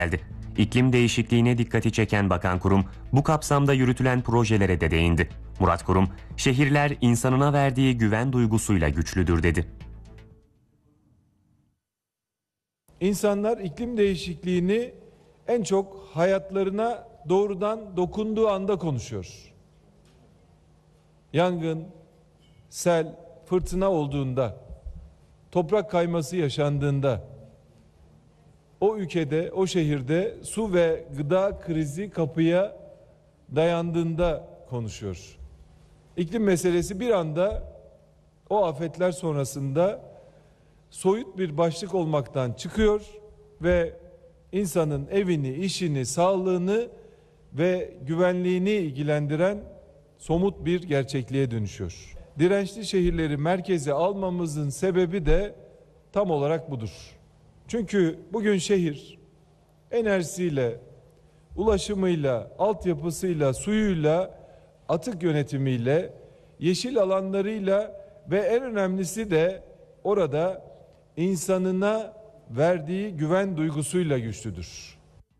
geldi. İklim değişikliğine dikkati çeken Bakan Kurum, bu kapsamda yürütülen projelere de değindi. Murat Kurum, şehirler insanına verdiği güven duygusuyla güçlüdür dedi. İnsanlar iklim değişikliğini en çok hayatlarına doğrudan dokunduğu anda konuşuyor. Yangın, sel, fırtına olduğunda, toprak kayması yaşandığında, o ülkede, o şehirde su ve gıda krizi kapıya dayandığında konuşuyor. İklim meselesi bir anda o afetler sonrasında soyut bir başlık olmaktan çıkıyor ve insanın evini, işini, sağlığını ve güvenliğini ilgilendiren somut bir gerçekliğe dönüşüyor. Dirençli şehirleri merkeze almamızın sebebi de tam olarak budur. Çünkü bugün şehir enerjisiyle, ulaşımıyla, altyapısıyla, suyuyla, atık yönetimiyle, yeşil alanlarıyla ve en önemlisi de orada insanına verdiği güven duygusuyla güçlüdür.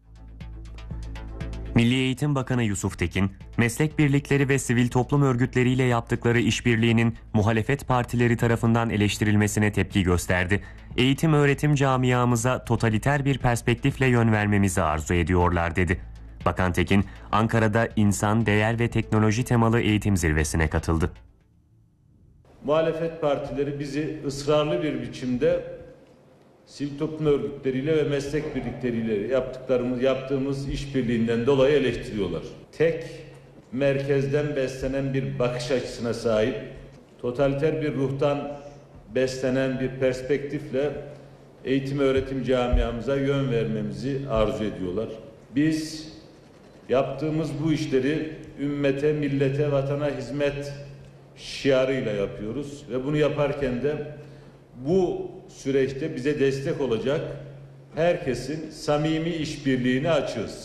Milli Eğitim Bakanı Yusuf Tekin, meslek birlikleri ve sivil toplum örgütleriyle yaptıkları işbirliğinin muhalefet partileri tarafından eleştirilmesine tepki gösterdi. Eğitim öğretim camiamıza totaliter bir perspektifle yön vermemizi arzu ediyorlar dedi. Bakan Tekin, Ankara'da insan, değer ve teknoloji temalı eğitim zirvesine katıldı. Muhalefet partileri bizi ısrarlı bir biçimde sivil toplum örgütleriyle ve meslek birlikleriyle yaptığımız işbirliğinden dolayı eleştiriyorlar. Tek merkezden beslenen bir bakış açısına sahip, totaliter bir ruhtan beslenen bir perspektifle eğitim öğretim camiamıza yön vermemizi arzu ediyorlar. Biz yaptığımız bu işleri ümmete, millete, vatana hizmet şiarıyla yapıyoruz ve bunu yaparken de bu süreçte bize destek olacak herkesin samimi işbirliğine açığız.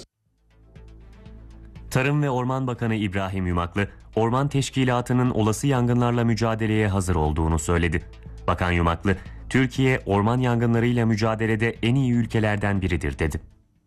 Tarım ve Orman Bakanı İbrahim Yumaklı, Orman Teşkilatı'nın olası yangınlarla mücadeleye hazır olduğunu söyledi. Bakan Yumaklı, Türkiye orman yangınlarıyla mücadelede en iyi ülkelerden biridir dedi.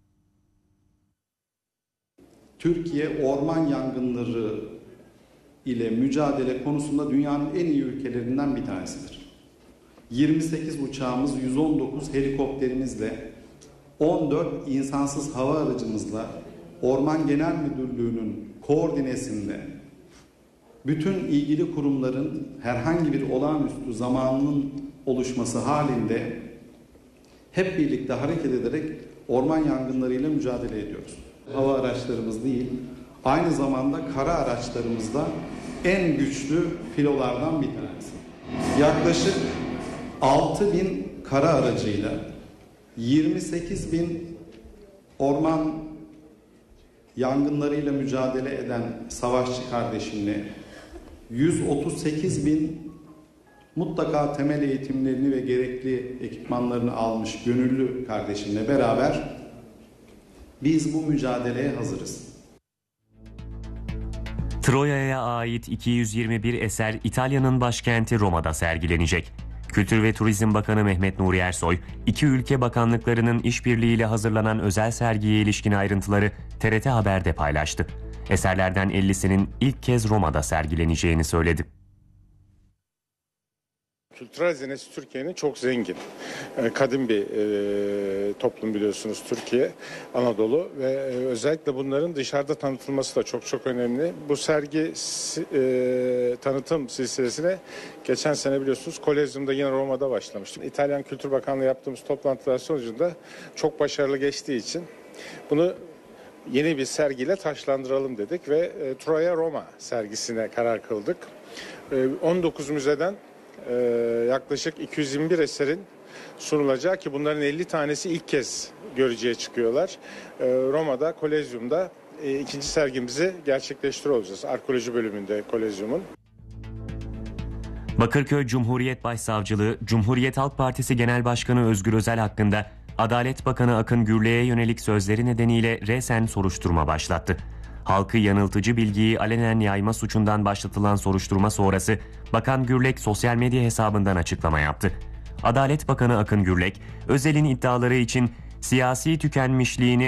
Türkiye orman yangınları ile mücadele konusunda dünyanın en iyi ülkelerinden bir tanesidir. 28 uçağımız, 119 helikopterimizle, 14 insansız hava aracımızla Orman Genel Müdürlüğü'nün koordinesinde bütün ilgili kurumların herhangi bir olağanüstü zamanının oluşması halinde hep birlikte hareket ederek orman yangınlarıyla mücadele ediyoruz. Hava araçlarımız değil, aynı zamanda kara araçlarımızda en güçlü filolardan bir tanesi. Yaklaşık 6.000 kara aracıyla 28.000 orman yangınlarıyla mücadele eden savaşçı kardeşimle 138.000 mutlaka temel eğitimlerini ve gerekli ekipmanlarını almış gönüllü kardeşimle beraber biz bu mücadeleye hazırız. Troya'ya ait 221 eser İtalya'nın başkenti Roma'da sergilenecek. Kültür ve Turizm Bakanı Mehmet Nuri Ersoy, iki ülke bakanlıklarının işbirliğiyle hazırlanan özel sergiye ilişkin ayrıntıları TRT Haber'de paylaştı. Eserlerden 50'sinin ilk kez Roma'da sergileneceğini söyledi. Kültürel hazinesi Türkiye'nin çok zengin. Kadim bir toplum biliyorsunuz Türkiye, Anadolu ve özellikle bunların dışarıda tanıtılması da çok önemli. Bu sergi tanıtım silsilesine geçen sene biliyorsunuz Kolezyum'da yine Roma'da başlamıştık. İtalyan Kültür Bakanlığı yaptığımız toplantılar sonucunda çok başarılı geçtiği için bunu yeni bir sergiyle taşlandıralım dedik ve Troya Roma sergisine karar kıldık. 19 müzeden yaklaşık 221 eserin sunulacağı ki bunların 50 tanesi ilk kez görücüye çıkıyorlar. Roma'da, Kolezyum'da ikinci sergimizi gerçekleştiriyor olacağız. Arkeoloji bölümünde Kolezyum'un. Bakırköy Cumhuriyet Başsavcılığı, Cumhuriyet Halk Partisi Genel Başkanı Özgür Özel hakkında Adalet Bakanı Akın Gürlek'e yönelik sözleri nedeniyle resen soruşturma başlattı. Halkı yanıltıcı bilgiyi alenen yayma suçundan başlatılan soruşturma sonrası Bakan Gürlek sosyal medya hesabından açıklama yaptı. Adalet Bakanı Akın Gürlek, Özel'in iddiaları için siyasi tükenmişliğini